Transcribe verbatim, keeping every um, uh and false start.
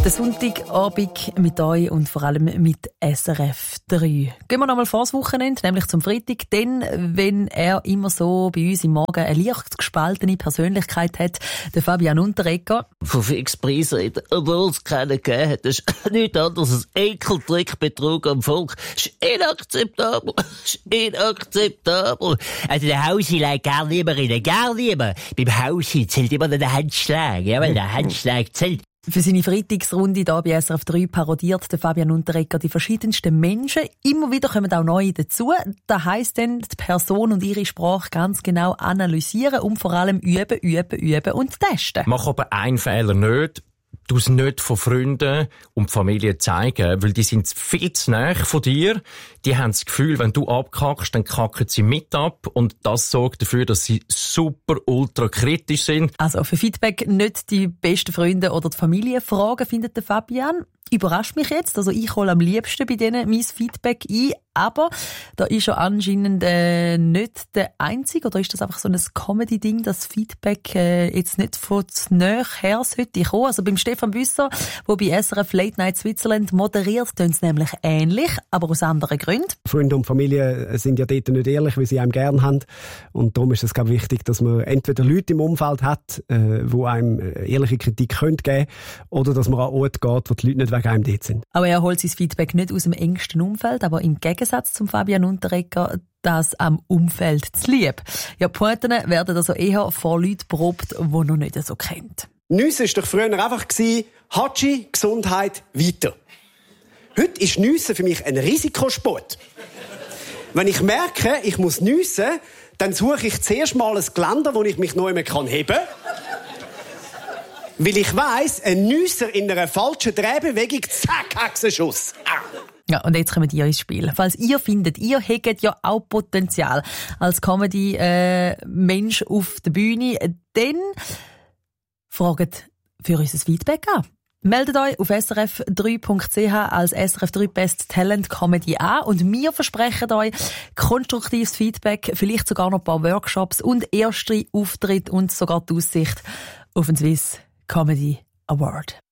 Der Sonntagabend mit euch und vor allem mit S R F drei. Gehen wir nochmal vor das Wochenende, nämlich zum Freitag. Denn wenn er immer so bei uns im Morgen eine leicht gespaltene Persönlichkeit hat, der Fabian Unterreger. Von Fixpreis reden, obwohl es keinen gegeben hat. Das ist nichts anderes als Ekeltrick, Betrug am Volk. Das ist inakzeptabel. Das ist inakzeptabel. Also der Hausi legt gerne lieber rein, gerne lieber. Beim Hausi zählt immer der Handschlag. Ja, weil der Handschlag zählt. Für seine Freitagsrunde hier bei S R F drei parodiert der Fabian Unterreger die verschiedensten Menschen. Immer wieder kommen auch neue dazu. Das heisst dann, die Person und ihre Sprache ganz genau analysieren und vor allem üben, üben, üben und testen. Mach aber einen Fehler nicht. Du es nicht von Freunden und Familie zeigen, weil die sind viel zu nahe von dir. Die haben das Gefühl, wenn du abkackst, dann kacken sie mit ab und das sorgt dafür, dass sie super ultra kritisch sind. Also für Feedback nicht die besten Freunde oder die Familie fragen, findet der Fabian. Überrascht mich jetzt. Also ich hole am liebsten bei denen mein Feedback ein. Aber da ist er anscheinend äh, nicht der Einzige. Oder ist das einfach so ein Comedy-Ding, dass Feedback äh, jetzt nicht von näher her sollte kommen? Also beim Stefan Büsser, der bei S R F Late Night Switzerland moderiert, tun es nämlich ähnlich, aber aus anderen Gründen. Freunde und Familie sind ja dort nicht ehrlich, wie sie einem gern haben. Und darum ist es, glaube ich, wichtig, dass man entweder Leute im Umfeld hat, äh, die einem ehrliche Kritik geben können, oder dass man an Orte geht, wo die Leute nicht wegen einem dort sind. Aber er holt sein Feedback nicht aus dem engsten Umfeld, aber im Gegensatz zum Fabian Unterreger, das am Umfeld zu lieb. Ja, die Pointen werden also eher vor Leuten probt, die noch nicht so kennt. Nüsse war doch früher einfach Hatschi, Gesundheit, weiter. Heute ist Nüsse für mich ein Risikosport. Wenn ich merke, ich muss nüssen, dann suche ich zuerst mal ein Geländer, wo ich mich noch einmal heben kann. Weil ich weiss, ein Nüsser in einer falschen Drehbewegung, zack, Hexenschuss. Ah. Ja, und jetzt kommen ihr ins Spiel. Falls ihr findet, ihr hättet ja auch Potenzial als Comedy-Mensch äh, auf der Bühne, dann fragt für uns ein Feedback an. Meldet euch auf S R F drei Punkt C H als S R F drei Best Talent Comedy an und wir versprechen euch konstruktives Feedback, vielleicht sogar noch ein paar Workshops und erste Auftritte und sogar die Aussicht auf den Swiss Comedy Award.